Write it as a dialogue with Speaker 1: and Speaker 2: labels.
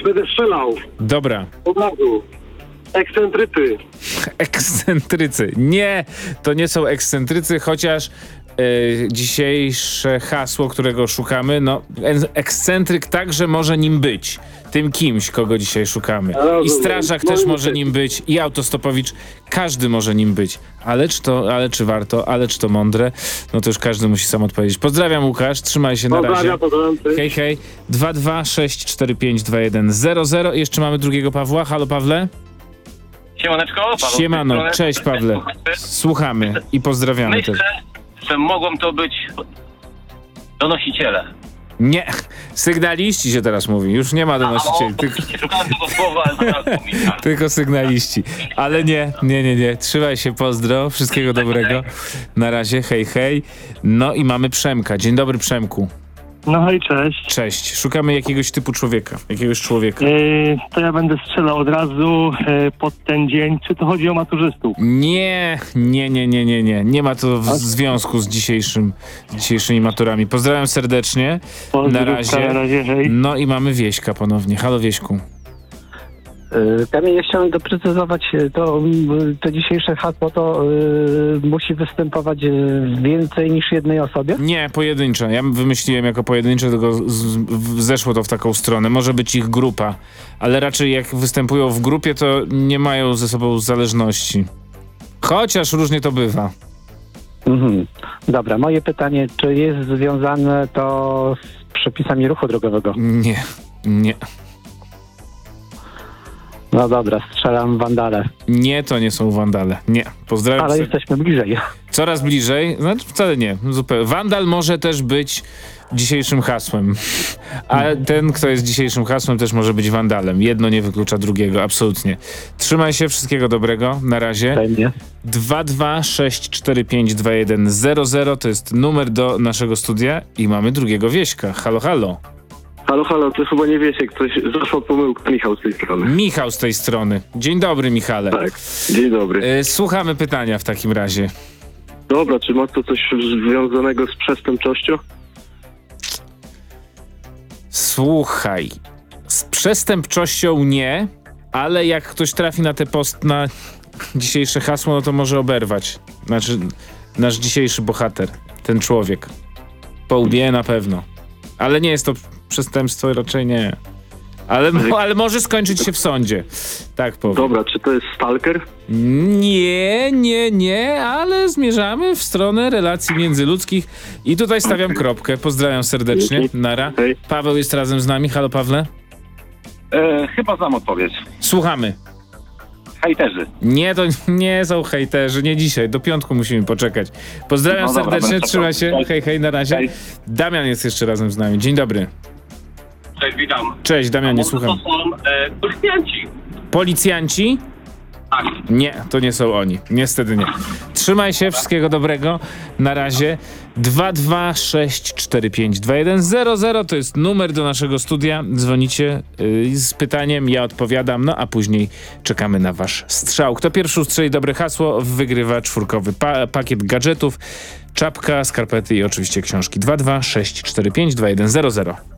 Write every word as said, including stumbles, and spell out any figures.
Speaker 1: będę strzelał.
Speaker 2: Dobra.
Speaker 1: Od razu. Ekscentrycy.
Speaker 2: Ekscentrycy. Nie, to nie są ekscentrycy, chociaż e, dzisiejsze hasło, którego szukamy, no ekscentryk także może nim być. Tym kimś, kogo dzisiaj szukamy. I strażak
Speaker 1: no,
Speaker 2: też
Speaker 1: no,
Speaker 2: może nim być, i autostopowicz, każdy może nim być. Ale czy to, ale czy warto, ale czy to mądre? No to już każdy musi sam odpowiedzieć. Pozdrawiam, Łukasz, trzymaj się, na razie. Hej, hej. dwa dwa sześć cztery pięć dwa jeden zero zero. Jeszcze mamy drugiego Pawła. Halo, Pawle.
Speaker 3: Siemaneczko, Paweł.
Speaker 2: Siemano, cześć Pawle. Słuchamy i pozdrawiamy
Speaker 3: Myślę,
Speaker 2: też.
Speaker 3: że mogą to być donosiciele.
Speaker 2: Nie, sygnaliści się teraz mówi. Już nie ma donosicieli,
Speaker 3: A,
Speaker 2: tylko,
Speaker 3: szukałem tego słowa, ale zaraz pomyślałem.
Speaker 2: tylko sygnaliści. Ale nie, nie, nie, nie. Trzymaj się, pozdro. Wszystkiego dobrego. Na razie, hej, hej. No i mamy Przemka. Dzień dobry, Przemku.
Speaker 4: No hej, cześć.
Speaker 2: Cześć. Szukamy jakiegoś typu człowieka. Jakiegoś człowieka.
Speaker 4: Yy, to ja będę strzelał od razu yy, pod ten dzień. Czy to chodzi o maturzystów?
Speaker 2: Nie, nie, nie, nie, nie, nie. Nie ma to w związku z dzisiejszym, z dzisiejszymi maturami. Pozdrawiam serdecznie. Na razie.
Speaker 4: Na razie, hej.
Speaker 2: No i mamy Wieśka ponownie. Halo, Wieśku.
Speaker 5: Kamil, ja chciałem doprecyzować, to, to dzisiejsze hasło to y, musi występować w więcej niż jednej osobie?
Speaker 2: Nie, pojedyncze. Ja wymyśliłem jako pojedyncze, tylko z, w, zeszło to w taką stronę. Może być ich grupa, ale raczej jak występują w grupie, to nie mają ze sobą zależności. Chociaż różnie to bywa.
Speaker 5: Mhm. Dobra, moje pytanie, czy jest związane to z przepisami ruchu drogowego?
Speaker 2: Nie, nie.
Speaker 5: No dobra, strzelam wandale.
Speaker 2: Nie, to nie są wandale. Nie. Pozdrawiam.
Speaker 5: Ale
Speaker 2: se-
Speaker 5: jesteśmy bliżej.
Speaker 2: Coraz bliżej. Znaczy wcale nie. Zupełnie. Wandal może też być dzisiejszym hasłem. A ten, kto jest dzisiejszym hasłem, też może być wandalem. Jedno nie wyklucza drugiego. Absolutnie. Trzymaj się. Wszystkiego dobrego. Na razie.
Speaker 5: Fajnie.
Speaker 2: dwa dwa sześć cztery pięć dwa jeden zero zero to jest numer do naszego studia i mamy drugiego Wieśka. Halo, halo.
Speaker 1: Halo, halo, to chyba nie Wiesiek, coś zaszła pomyłka. Michał z tej strony.
Speaker 2: Michał z tej strony. Dzień dobry, Michale.
Speaker 1: Tak, dzień dobry.
Speaker 2: Y, Słuchamy pytania w takim razie.
Speaker 1: Dobra, czy ma to coś związanego z przestępczością?
Speaker 2: Słuchaj, z przestępczością nie, ale jak ktoś trafi na te post, na dzisiejsze hasło, no to może oberwać. Znaczy, nasz dzisiejszy bohater, ten człowiek. Po łbie na pewno. Ale nie jest to przestępstwo, raczej nie. Ale, mo- ale może skończyć się w sądzie. Tak powiem.
Speaker 1: Dobra, czy to jest stalker?
Speaker 2: Nie, nie, nie, ale zmierzamy w stronę relacji międzyludzkich i tutaj stawiam kropkę. Pozdrawiam serdecznie.
Speaker 1: Dzięki.
Speaker 2: Nara.
Speaker 1: Hej.
Speaker 2: Paweł jest razem z nami. Halo, Pawle.
Speaker 3: E, chyba znam odpowiedź.
Speaker 2: Słuchamy.
Speaker 3: Hejterzy.
Speaker 2: Nie, to nie są hejterzy, nie dzisiaj. Do piątku musimy poczekać. Pozdrawiam
Speaker 3: No dobra,
Speaker 2: serdecznie,
Speaker 3: będę
Speaker 2: trzymaj się.
Speaker 3: czekał.
Speaker 2: Hej, hej, na razie.
Speaker 3: Hej.
Speaker 2: Damian jest jeszcze razem z nami. Dzień dobry.
Speaker 3: Cześć, witam.
Speaker 2: Cześć, Damianie, słucham.
Speaker 3: To są e, policjanci.
Speaker 2: Policjanci?
Speaker 3: Tak.
Speaker 2: Nie, to nie są oni. Niestety nie. Trzymaj się, wszystkiego dobrego. Na razie. dwa dwa sześć cztery pięć dwa jeden zero zero to jest numer do naszego studia. Dzwonicie yy, z pytaniem, ja odpowiadam, no a później czekamy na wasz strzał. Kto pierwszy ustrzeli dobre hasło, wygrywa czwórkowy pa- pakiet gadżetów, czapka, skarpety i oczywiście książki. dwa dwa sześć cztery pięć dwa jeden zero zero.